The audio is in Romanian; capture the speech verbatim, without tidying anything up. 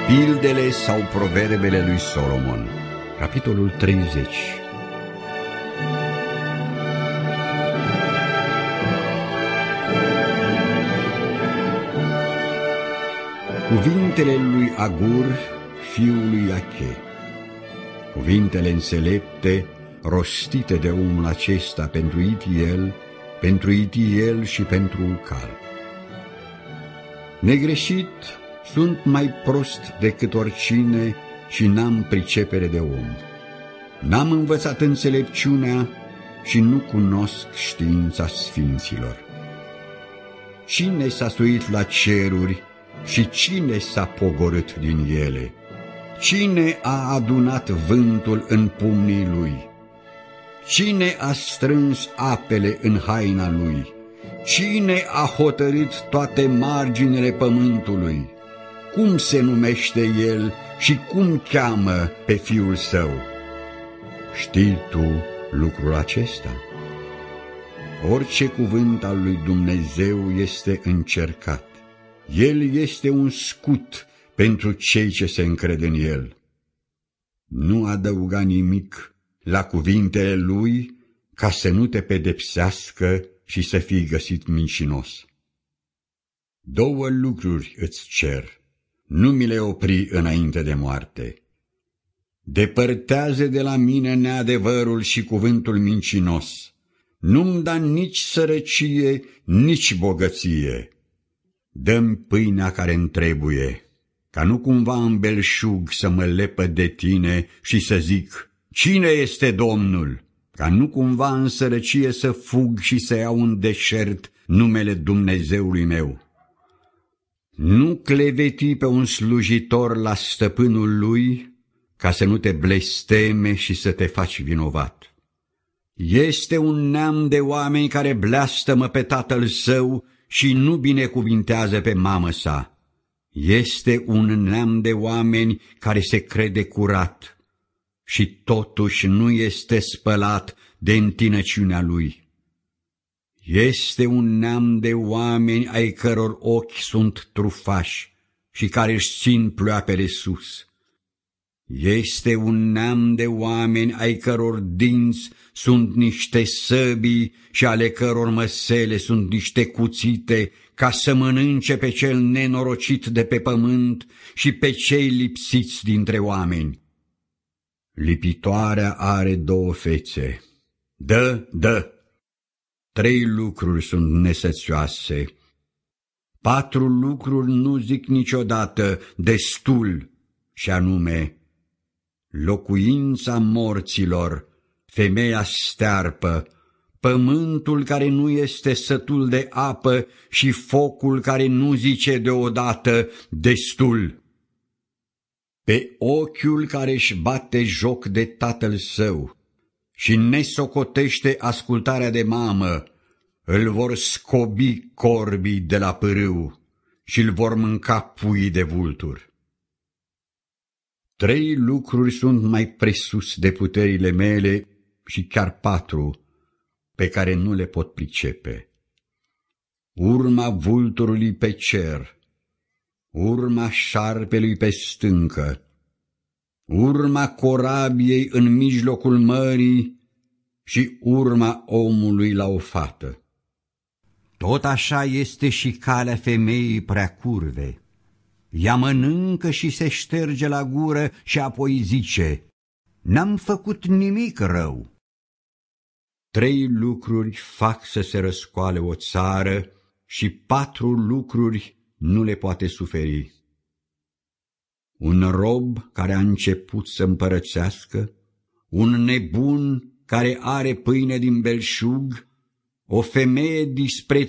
Pildele sau proverbele lui Solomon, capitolul treizeci. Cuvintele lui Agur, fiul lui Ache, cuvintele înțelepte rostite de omul acesta pentru Itiel, pentru Itiel și pentru Ucal. Negreșit sunt mai prost decât oricine și n-am pricepere de om. N-am învățat înțelepciunea și nu cunosc știința sfinților. Cine s-a suit la ceruri și cine s-a pogorât din ele? Cine a adunat vântul în pumnii lui? Cine a strâns apele în haina lui? Cine a hotărât toate marginile pământului? Cum se numește el și cum cheamă pe fiul său? Știi tu lucrul acesta? Orice cuvânt al lui Dumnezeu este încercat. El este un scut pentru cei ce se încred în el. Nu adăuga nimic la cuvintele lui ca să nu te pedepsească și să fii găsit mincinos. Două lucruri îți cer, nu mi le opri înainte de moarte. Depărtează de la mine neadevărul și cuvântul mincinos. Nu-mi da nici sărăcie, nici bogăție. Dă-mi pâinea care-mi trebuie, ca nu cumva în belșug să mă lepăd de tine și să zic, cine este Domnul? Ca nu cumva în sărăcie să fug și să iau în deșert numele Dumnezeului meu. Nu cleveti pe un slujitor la stăpânul lui, ca să nu te blesteme și să te faci vinovat. Este un neam de oameni care blastămă pe tatăl său și nu binecuvintează pe mamă sa. Este un neam de oameni care se crede curat și totuși nu este spălat de întinăciunea lui. Este un neam de oameni ai căror ochi sunt trufași și care își țin ploapele sus. Este un neam de oameni ai căror dinți sunt niște săbii și ale căror măsele sunt niște cuțite, ca să mănânce pe cel nenorocit de pe pământ și pe cei lipsiți dintre oameni. Lipitoarea are două fețe. Dă, dă! Trei lucruri sunt nesățioase. Patru lucruri nu zic niciodată destul, și anume locuința morților, femeia stearpă, pământul care nu este sătul de apă și focul care nu zice deodată destul. Pe ochiul care își bate joc de tatăl său și nesocotește ascultarea de mamă, îl vor scobi corbii de la pârâu și îl vor mânca puii de vulturi. Trei lucruri sunt mai presus de puterile mele și chiar patru, pe care nu le pot pricepe. Urma vulturului pe cer, urma șarpelui pe stâncă, urma corabiei în mijlocul mării și urma omului la o fată. Tot așa este și calea femeii prea curve. Ea mănâncă și se șterge la gură și apoi zice, n-am făcut nimic rău. Trei lucruri fac să se răscoale o țară și patru lucruri nu le poate suferi. Un rob care a început să împărățească, un nebun care are pâine din belșug, o femeie disprețuită